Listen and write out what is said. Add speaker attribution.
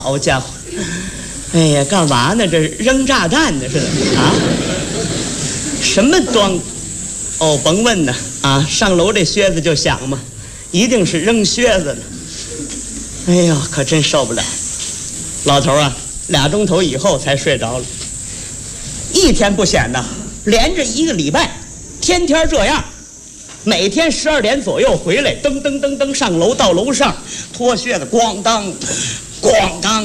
Speaker 1: 好家伙！哎呀，干嘛呢？这扔炸弹呢似的啊？什么装？哦，甭问呢啊！上楼这靴子就响嘛，一定是扔靴子呢。哎呦，可真受不了！老头啊，2钟头以后才睡着了，一天不显的，连着1个礼拜，天天这样。每天12点左右回来，噔噔噔噔上楼，到楼上脱靴子，咣当，咣当。